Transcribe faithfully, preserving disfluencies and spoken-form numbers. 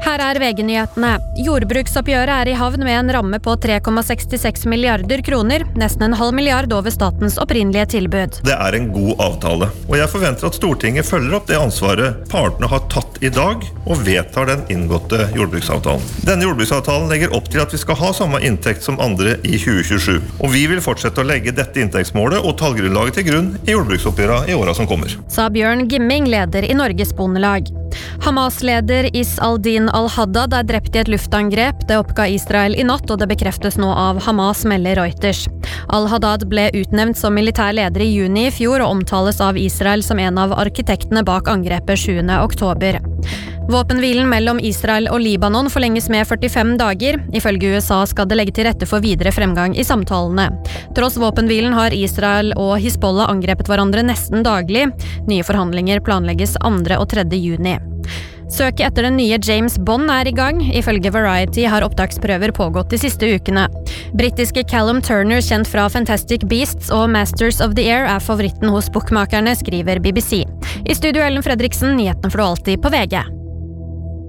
Her er V G-nyhetene. Jordbruksoppgjøret er i havn med en ramme på tre komma sekstiseks milliarder kroner, nesten en halv milliard over statens opprinnelige tilbud. Det er en god avtale, og jeg forventer at Stortinget følger opp det ansvaret partene har tatt i dag, og vedtar den inngåtte jordbruksavtalen. Denne jordbruksavtalen legger opp til at vi skal ha samme inntekt som andre i tjue tjuesju, og vi vil fortsette å legge dette inntektsmålet og tallgrunnlaget til grunn i jordbruksoppgjøret i åra som kommer. Sa Bjørn Gimming, leder i Norges Bondelag. Hamas-leder Is al-Din al-Haddad er drept i et luftangrep. Det oppga Israel i natt, og det bekreftes nå av Hamas, melder Reuters. Al-Haddad ble utnevnt som militær leder i juni i fjor, og omtales av Israel som en av arkitektene bak angrepet sjuende oktober. Våpenhvilen mellom Israel og Libanon forlenges med førtifem dager. Ifølge U S A skal det legge til rette for videre fremgang i samtalene. Tross våpenhvilen har Israel og Hizbollah angrepet hverandre nesten daglig. Nye forhandlinger planlegges andre og tredje juni. Søket etter den nye James Bond er i gang. Ifølge Variety har opptaksprøver pågått de siste ukene. Britiske Callum Turner, kjent fra Fantastic Beasts og Masters of the Air, er favoritten hos bookmakerne, skriver B B C. I studio Ellen Fredriksen, nyhetene får du alltid på V G.